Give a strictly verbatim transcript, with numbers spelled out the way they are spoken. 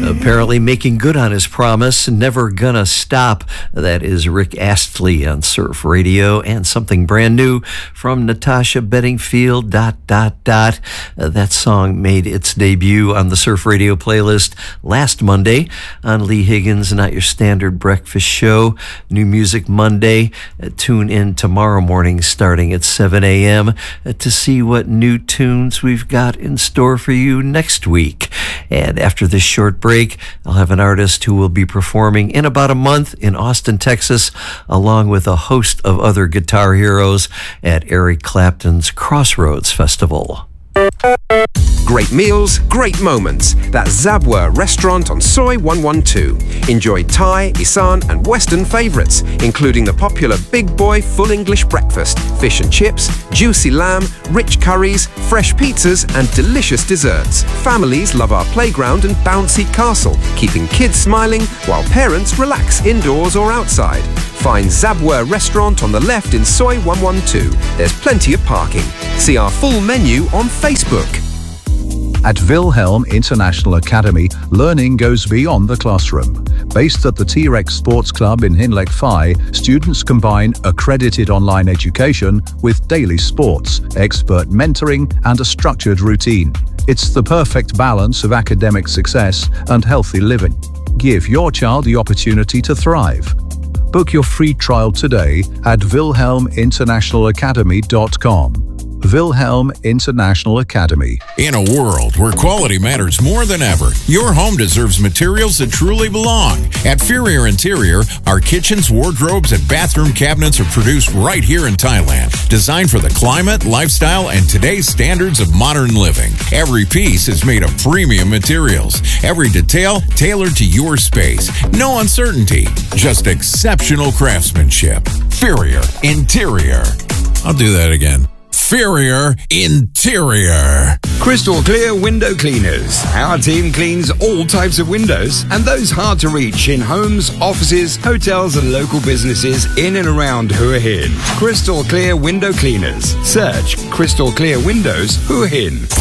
Apparently making good on his promise, Never Gonna Stop. That is Rick Astley on Surf Radio, and something brand new from Natasha Bedingfield, dot, dot, dot. Uh, that song made its debut on the Surf Radio playlist last Monday on Lee Higgins' Not Your Standard Breakfast Show. New Music Monday. Uh, tune in tomorrow morning starting at seven a.m. Uh, to see what new tunes we've got in store for you next week. And after this short break, I'll have an artist who will be performing in about a month in Austin, Texas, along with a host of other guitar heroes at Eric Clapton's Crossroads Festival. Great meals, great moments. That's Zabwa Restaurant on Soy one twelve. Enjoy Thai, Isan and Western favourites, including the popular Big Boy Full English Breakfast, fish and chips, juicy lamb, rich curries, fresh pizzas and delicious desserts. Families love our playground and bouncy castle, keeping kids smiling while parents relax indoors or outside. Find Zabwa Restaurant on the left in Soy one twelve. There's plenty of parking. See our full menu on Facebook. At Wilhelm International Academy, learning goes beyond the classroom. Based at the T-Rex Sports Club in Hinleck Phi, students combine accredited online education with daily sports, expert mentoring, and a structured routine. It's the perfect balance of academic success and healthy living. Give your child the opportunity to thrive. Book your free trial today at wilhelm international academy dot com. Wilhelm International Academy. In a world where quality matters more than ever, your home deserves materials that truly belong. At Furrier Interior, our kitchens, wardrobes, and bathroom cabinets are produced right here in Thailand, designed for the climate, lifestyle, and today's standards of modern living. Every piece is made of premium materials. Every detail tailored to your space. No uncertainty, just exceptional craftsmanship. Furrier Interior. I'll do that again. Furrier Interior. Crystal Clear Window Cleaners. Our team cleans all types of windows and those hard to reach in homes, offices, hotels and local businesses in and around Hua Hin. Crystal Clear Window Cleaners. Search Crystal Clear Windows Hua Hin.